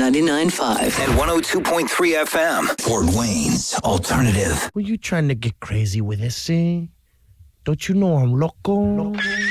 99.5 and 102.3 FM. Fort Wayne's Alternative. Were you trying to get crazy with this, eh? Don't you know I'm loco?